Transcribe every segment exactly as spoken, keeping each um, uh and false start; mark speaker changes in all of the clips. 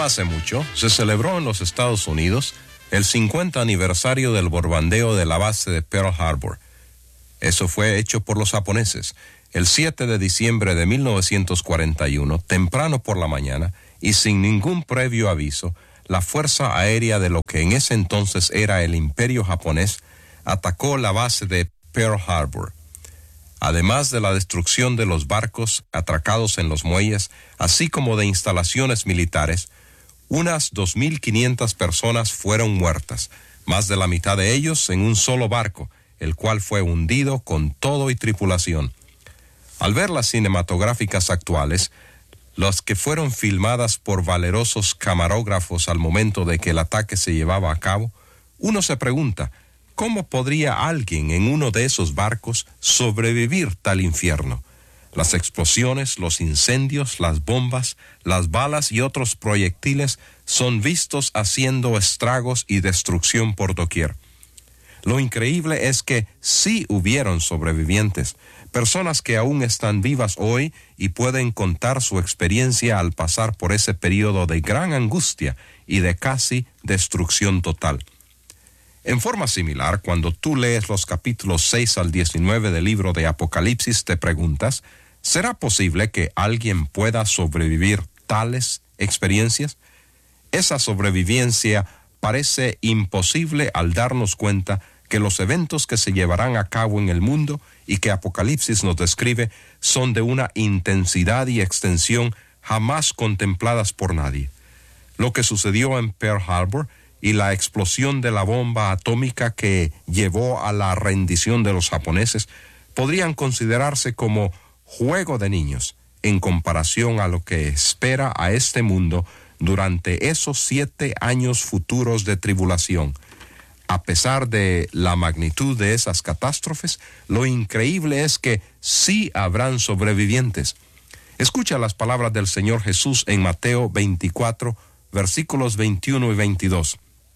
Speaker 1: No hace mucho, se celebró en los Estados Unidos el cincuenta aniversario del bombardeo de la base de Pearl Harbor. Eso fue hecho por los japoneses el siete de diciembre de mil novecientos cuarenta y uno, temprano por la mañana, y sin ningún previo aviso. La fuerza aérea de lo que en ese entonces era el Imperio japonés atacó la base de Pearl Harbor. Además de la destrucción de los barcos atracados en los muelles, así como de instalaciones militares, unas dos mil quinientas personas fueron muertas, más de la mitad de ellos en un solo barco, el cual fue hundido con todo y tripulación. Al ver las cinematográficas actuales, las que fueron filmadas por valerosos camarógrafos al momento de que el ataque se llevaba a cabo, uno se pregunta, ¿cómo podría alguien en uno de esos barcos sobrevivir tal infierno? Las explosiones, los incendios, las bombas, las balas y otros proyectiles son vistos haciendo estragos y destrucción por doquier. Lo increíble es que sí hubieron sobrevivientes, personas que aún están vivas hoy y pueden contar su experiencia al pasar por ese periodo de gran angustia y de casi destrucción total. En forma similar, cuando tú lees los capítulos seis al diecinueve del libro de Apocalipsis, te preguntas, ¿será posible que alguien pueda sobrevivir tales experiencias? Esa sobrevivencia parece imposible al darnos cuenta que los eventos que se llevarán a cabo en el mundo y que Apocalipsis nos describe son de una intensidad y extensión jamás contempladas por nadie. Lo que sucedió en Pearl Harbor y la explosión de la bomba atómica que llevó a la rendición de los japoneses podrían considerarse como juego de niños en comparación a lo que espera a este mundo durante esos siete años futuros de tribulación. A pesar de la magnitud de esas catástrofes, lo increíble es que sí habrán sobrevivientes. Escucha las palabras del Señor Jesús en Mateo veinticuatro, versículos veintiuno y veintidós.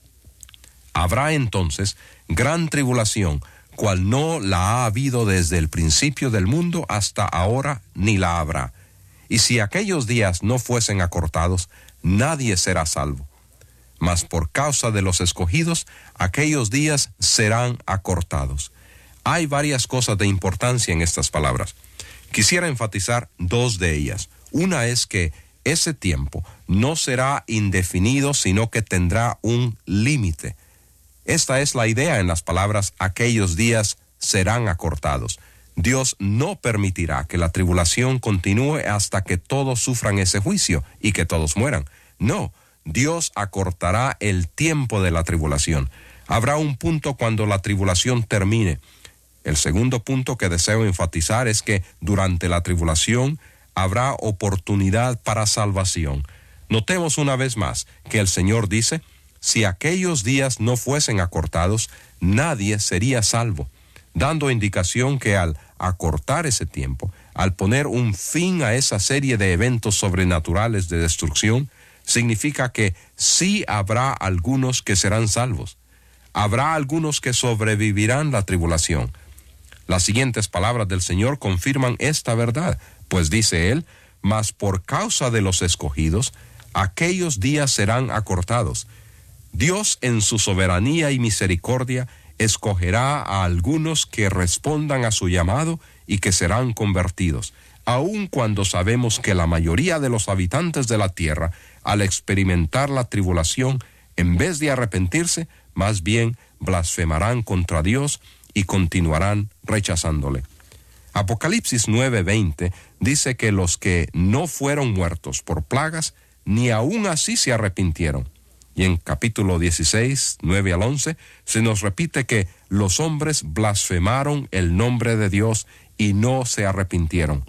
Speaker 1: Habrá entonces gran tribulación, cual no la ha habido desde el principio del mundo hasta ahora, ni la habrá. Y si aquellos días no fuesen acortados, nadie será salvo. Mas por causa de los escogidos, aquellos días serán acortados. Hay varias cosas de importancia en estas palabras. Quisiera enfatizar dos de ellas. Una es que ese tiempo no será indefinido, sino que tendrá un límite. Esta es la idea en las palabras, aquellos días serán acortados. Dios no permitirá que la tribulación continúe hasta que todos sufran ese juicio y que todos mueran. No, Dios acortará el tiempo de la tribulación. Habrá un punto cuando la tribulación termine. El segundo punto que deseo enfatizar es que durante la tribulación habrá oportunidad para salvación. Notemos una vez más que el Señor dice, si aquellos días no fuesen acortados, nadie sería salvo, dando indicación que al acortar ese tiempo, al poner un fin a esa serie de eventos sobrenaturales de destrucción, significa que sí habrá algunos que serán salvos. Habrá algunos que sobrevivirán la tribulación. Las siguientes palabras del Señor confirman esta verdad, pues dice Él, mas por causa de los escogidos, aquellos días serán acortados. Dios en su soberanía y misericordia escogerá a algunos que respondan a su llamado y que serán convertidos, aun cuando sabemos que la mayoría de los habitantes de la tierra, al experimentar la tribulación, en vez de arrepentirse, más bien blasfemarán contra Dios y continuarán rechazándole. Apocalipsis nueve veinte dice que los que no fueron muertos por plagas, ni aun así se arrepintieron. Y en capítulo dieciséis, nueve al once, se nos repite que los hombres blasfemaron el nombre de Dios y no se arrepintieron.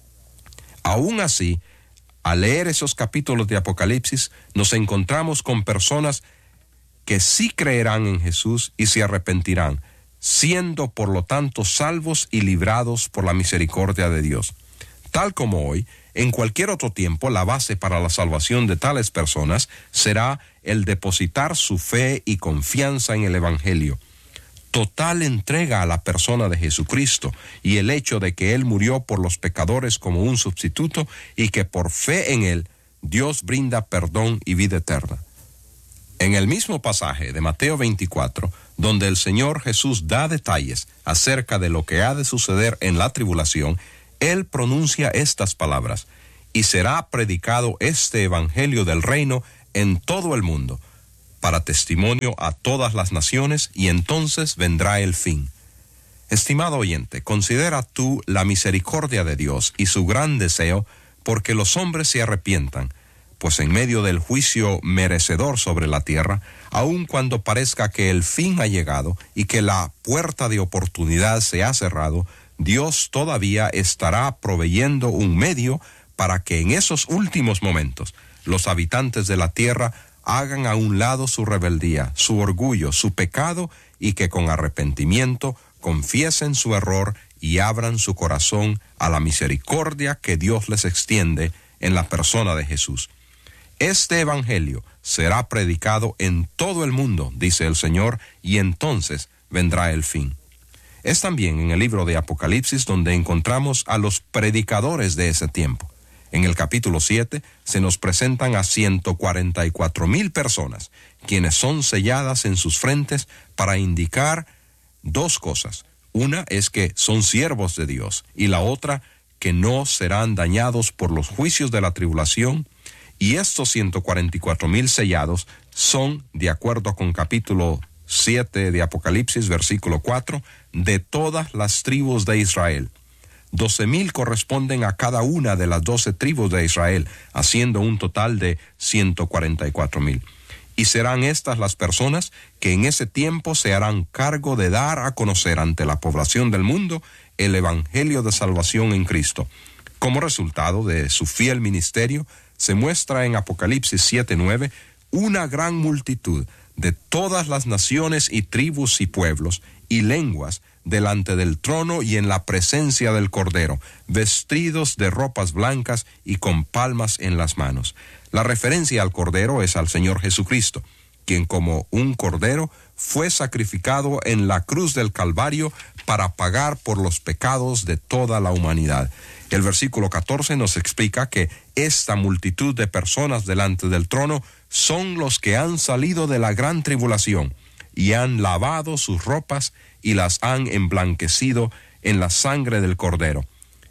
Speaker 1: Aún así, al leer esos capítulos de Apocalipsis, nos encontramos con personas que sí creerán en Jesús y se arrepentirán, siendo por lo tanto salvos y librados por la misericordia de Dios. Tal como hoy, en cualquier otro tiempo, la base para la salvación de tales personas será el depositar su fe y confianza en el Evangelio. Total entrega a la persona de Jesucristo y el hecho de que Él murió por los pecadores como un sustituto y que por fe en Él Dios brinda perdón y vida eterna. En el mismo pasaje de Mateo veinticuatro, donde el Señor Jesús da detalles acerca de lo que ha de suceder en la tribulación, Él pronuncia estas palabras: y será predicado este evangelio del reino en todo el mundo, para testimonio a todas las naciones, y entonces vendrá el fin. Estimado oyente, considera tú la misericordia de Dios y su gran deseo porque los hombres se arrepientan, pues en medio del juicio merecedor sobre la tierra, aun cuando parezca que el fin ha llegado y que la puerta de oportunidad se ha cerrado, Dios todavía estará proveyendo un medio para que en esos últimos momentos los habitantes de la tierra hagan a un lado su rebeldía, su orgullo, su pecado, y que con arrepentimiento confiesen su error y abran su corazón a la misericordia que Dios les extiende en la persona de Jesús. Este evangelio será predicado en todo el mundo, dice el Señor, y entonces vendrá el fin. Es también en el libro de Apocalipsis donde encontramos a los predicadores de ese tiempo. En el capítulo siete se nos presentan a ciento cuarenta y cuatro mil personas, quienes son selladas en sus frentes para indicar dos cosas. Una es que son siervos de Dios, y la otra, que no serán dañados por los juicios de la tribulación. Y estos ciento cuarenta y cuatro mil sellados son, de acuerdo con capítulo siete de Apocalipsis, versículo cuatro, de todas las tribus de Israel. Doce mil corresponden a cada una de las doce tribus de Israel, haciendo un total de ciento cuarenta y cuatro mil. Y serán estas las personas que en ese tiempo se harán cargo de dar a conocer ante la población del mundo el evangelio de salvación en Cristo. Como resultado de su fiel ministerio, se muestra en Apocalipsis siete nueve una gran multitud de todas las naciones y tribus y pueblos y lenguas delante del trono y en la presencia del Cordero, vestidos de ropas blancas y con palmas en las manos. La referencia al Cordero es al Señor Jesucristo, quien como un Cordero fue sacrificado en la cruz del Calvario para pagar por los pecados de toda la humanidad. El versículo catorce nos explica que esta multitud de personas delante del trono son los que han salido de la gran tribulación y han lavado sus ropas y las han emblanquecido en la sangre del Cordero.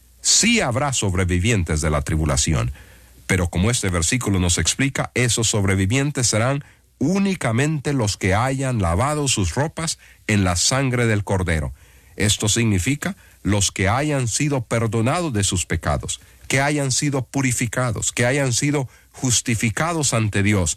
Speaker 1: Sí habrá sobrevivientes de la tribulación, pero como este versículo nos explica, esos sobrevivientes serán únicamente los que hayan lavado sus ropas en la sangre del Cordero. Esto significa los que hayan sido perdonados de sus pecados, que hayan sido purificados, que hayan sido justificados ante Dios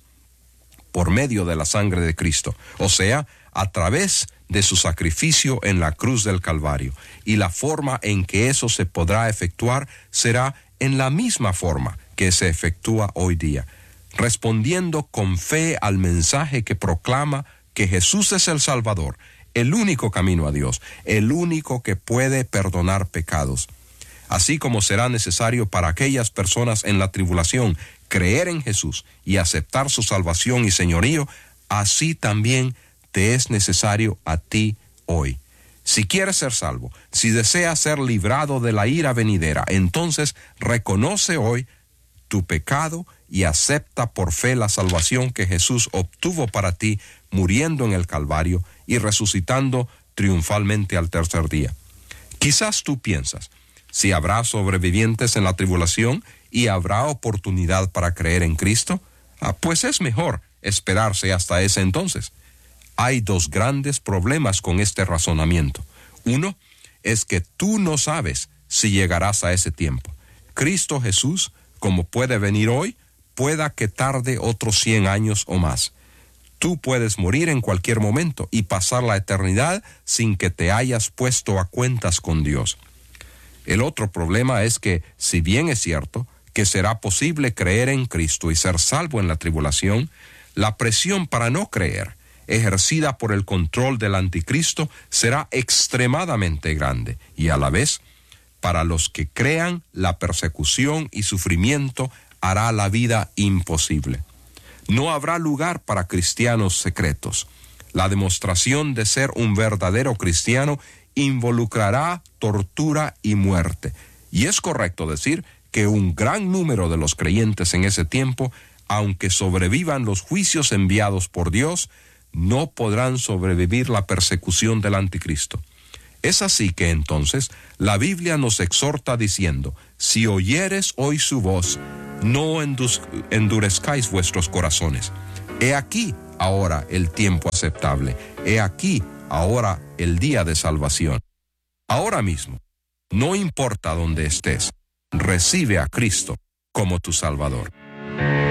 Speaker 1: por medio de la sangre de Cristo, o sea, a través de su sacrificio en la cruz del Calvario. Y la forma en que eso se podrá efectuar será en la misma forma que se efectúa hoy día, respondiendo con fe al mensaje que proclama que Jesús es el Salvador, el único camino a Dios, el único que puede perdonar pecados. Así como será necesario para aquellas personas en la tribulación creer en Jesús y aceptar su salvación y señorío, así también te es necesario a ti hoy. Si quieres ser salvo, si deseas ser librado de la ira venidera, entonces reconoce hoy tu pecado y acepta por fe la salvación que Jesús obtuvo para ti, muriendo en el Calvario y resucitando triunfalmente al tercer día. Quizás tú piensas, si habrá sobrevivientes en la tribulación y habrá oportunidad para creer en Cristo, ah, pues es mejor esperarse hasta ese entonces. Hay dos grandes problemas con este razonamiento. Uno es que tú no sabes si llegarás a ese tiempo. Cristo Jesús, como puede venir hoy, pueda que tarde otros cien años o más. Tú puedes morir en cualquier momento y pasar la eternidad sin que te hayas puesto a cuentas con Dios. El otro problema es que, si bien es cierto que será posible creer en Cristo y ser salvo en la tribulación, la presión para no creer, ejercida por el control del anticristo, será extremadamente grande, y a la vez, para los que crean, la persecución y sufrimiento hará la vida imposible. No habrá lugar para cristianos secretos. La demostración de ser un verdadero cristiano involucrará tortura y muerte. Y es correcto decir que un gran número de los creyentes en ese tiempo, aunque sobrevivan los juicios enviados por Dios, no podrán sobrevivir la persecución del anticristo. Es así que entonces la Biblia nos exhorta diciendo: si oyeres hoy su voz, no endurezcáis vuestros corazones. He aquí ahora el tiempo aceptable. He aquí ahora el día de salvación. Ahora mismo, no importa dónde estés, recibe a Cristo como tu Salvador.